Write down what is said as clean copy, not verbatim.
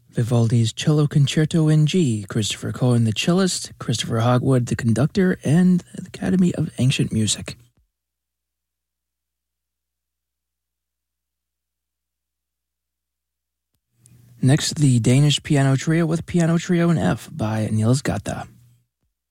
Vivaldi's Cello Concerto in G, Christopher Cohen the cellist, Christopher Hogwood the conductor, and the Academy of Ancient Music. Next, the Danish Piano Trio with Piano Trio in F by Niels Gata.